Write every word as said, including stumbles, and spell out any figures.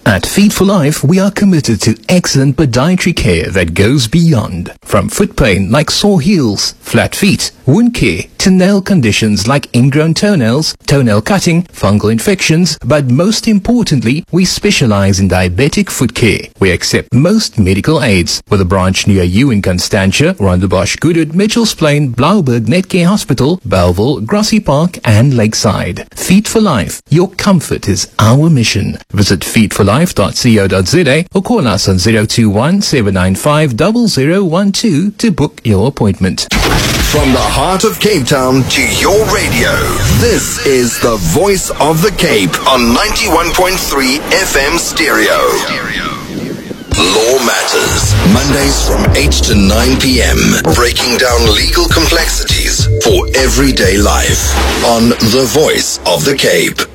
At Feed for Life, we are committed to excellent podiatry care that goes beyond. From foot pain like sore heels, flat feet, wound care, to nail conditions like ingrown toenails, toenail cutting, fungal infections, but most importantly, we specialize in diabetic foot care. We accept most medical aids, with a branch near you in Constantia, Rondebosch, Goodwood, Mitchells Plain, Blauberg, Netcare Hospital, Belleville, Grassy Park, and Lakeside. Feed for Life. Your comfort is our mission. Visit feed for life dot co dot za or call us on zero two one, seven nine five, zero zero one two to book your appointment. From the heart of Cape Town to your radio, this is the Voice of the Cape on ninety-one point three F M stereo. Law Matters, Mondays from eight to nine p m, breaking down legal complexities for everyday life on the Voice of the Cape.